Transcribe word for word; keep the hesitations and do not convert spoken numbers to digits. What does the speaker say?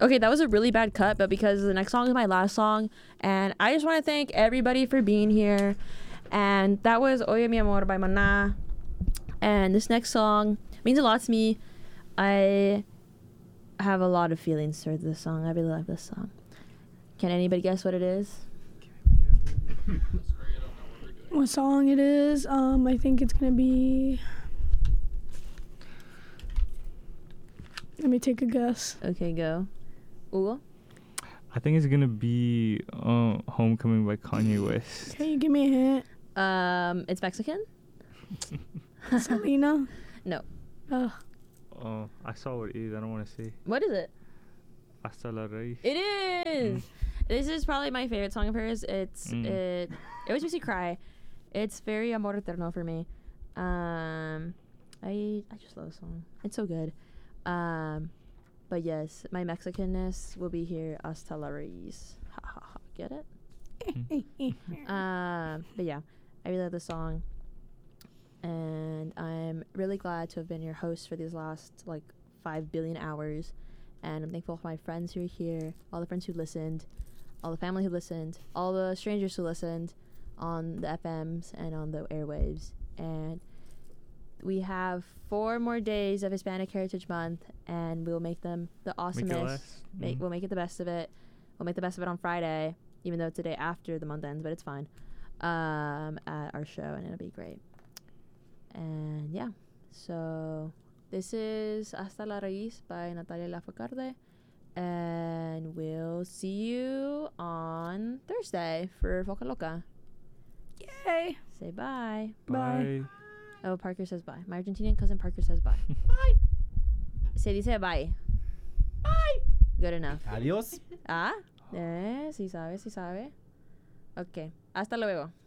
Okay, that was a really bad cut, but because the next song is my last song, and I just want to thank everybody for being here. And that was Oye Mi Amor by Maná. And this next song means a lot to me. I have a lot of feelings towards this song. I really love this song. Can anybody guess what it is? What song it is? Um, I think it's gonna be. Let me take a guess. Okay, go. Hugo? I think it's gonna be uh, "Homecoming" by Kanye West. Can you give me a hint? Um, it's Mexican? Selena? No. Ugh. Oh, I saw what it is. I don't want to say. What is it? Hasta la raíz. It is. Mm. This is probably my favorite song of hers. It's Mm. it. It always makes me cry. It's very amor eterno for me. Um, I I just love the song. It's so good. Um, but yes, my Mexicanness will be here. Hasta la raíz. Ha ha ha. Get it? um, but yeah, I really love the song, and I'm really glad to have been your host for these last like five billion hours. And I'm thankful for my friends who are here, all the friends who listened, all the family who listened, all the strangers who listened on the F Ms and on the airwaves. And we have four more days of Hispanic Heritage Month, and we'll make them the awesomest. Make it last. Make, Mm. We'll make it the best of it. We'll make the best of it on Friday, even though it's the day after the month ends, but it's fine, um, at our show, and it'll be great. And yeah, so this is Hasta la Raíz by Natalia Lafocarde, and we'll see you on Thursday for Foca Loca. Yay. Say bye. Bye. Oh, Parker says bye. My Argentinian cousin Parker says bye. Bye. Se dice bye. Bye. Good enough. Adiós. Ah, eh, sí sabe, sí sabe. Ok, hasta luego.